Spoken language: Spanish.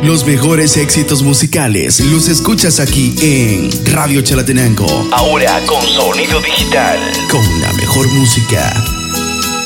Los mejores éxitos musicales los escuchas aquí en Radio Chalatenango. Ahora con sonido digital. Con la mejor música.